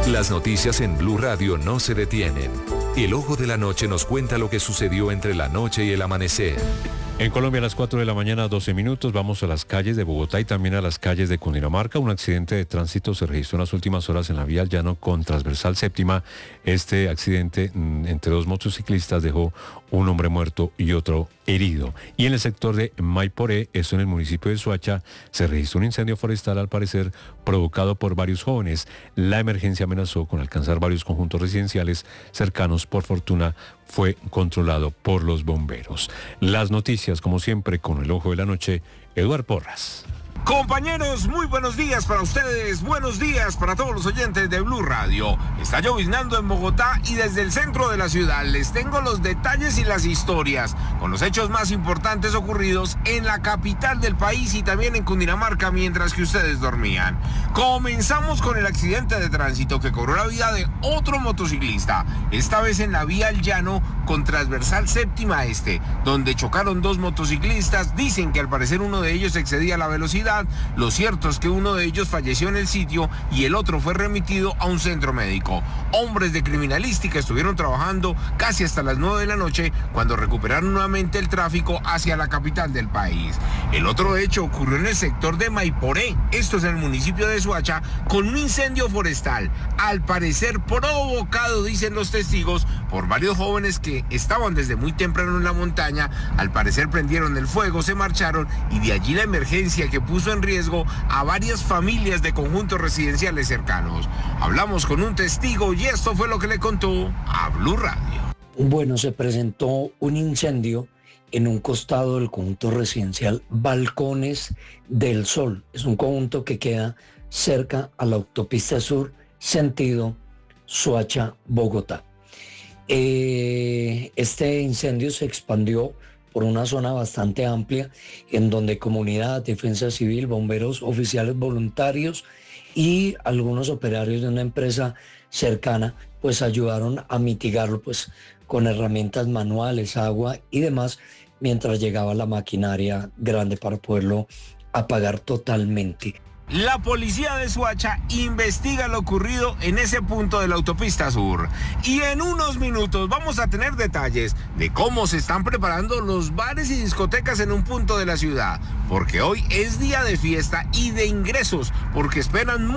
Las noticias en Blue Radio no se detienen. El Ojo de la Noche nos cuenta lo que sucedió entre la noche y el amanecer. En Colombia a las 4 de la mañana, 12 minutos, vamos a las calles de Bogotá y también a las calles de Cundinamarca. Un accidente de tránsito se registró en las últimas horas en la vía al Llano con Transversal Séptima. Este accidente entre dos motociclistas dejó un hombre muerto y otro herido. Y en el sector de Maiporé, esto en el municipio de Soacha, se registró un incendio forestal al parecer provocado por varios jóvenes. La emergencia amenazó con alcanzar varios conjuntos residenciales cercanos. Por fortuna fue controlado por los bomberos. Las noticias, como siempre, con el Ojo de la Noche, Eduard Porras. Compañeros, muy buenos días para ustedes, buenos días para todos los oyentes de Blue Radio. Está lloviznando en Bogotá y desde el centro de la ciudad les tengo los detalles y las historias con los hechos más importantes ocurridos en la capital del país y también en Cundinamarca mientras que ustedes dormían. Comenzamos con el accidente de tránsito que cobró la vida de otro motociclista, esta vez en la vía al Llano con Transversal Séptima Este, donde chocaron dos motociclistas. Dicen que al parecer uno de ellos excedía la velocidad. Lo cierto es que uno de ellos falleció en el sitio y el otro fue remitido a un centro médico. Hombres de criminalística estuvieron trabajando casi hasta las 9 de la noche cuando recuperaron nuevamente el tráfico hacia la capital del país. El otro hecho ocurrió en el sector de Maiporé, esto es en el municipio de Soacha, con un incendio forestal, al parecer provocado, dicen los testigos, por varios jóvenes que estaban desde muy temprano en la montaña. Al parecer prendieron el fuego, se marcharon y de allí la emergencia que puso en riesgo a varias familias de conjuntos residenciales cercanos. Hablamos con un testigo y esto fue lo que le contó a Blue Radio. Bueno, se presentó un incendio en un costado del conjunto residencial Balcones del Sol. Es un conjunto que queda cerca a la autopista sur, sentido Soacha-Bogotá. Este incendio se expandió por una zona bastante amplia en donde comunidad, defensa civil, bomberos, oficiales voluntarios y algunos operarios de una empresa cercana pues ayudaron a mitigarlo pues con herramientas manuales, agua y demás mientras llegaba la maquinaria grande para poderlo apagar totalmente. La policía de Soacha investiga lo ocurrido en ese punto de la autopista sur. Y en unos minutos vamos a tener detalles de cómo se están preparando los bares y discotecas en un punto de la ciudad. Porque hoy es día de fiesta y de ingresos, porque esperan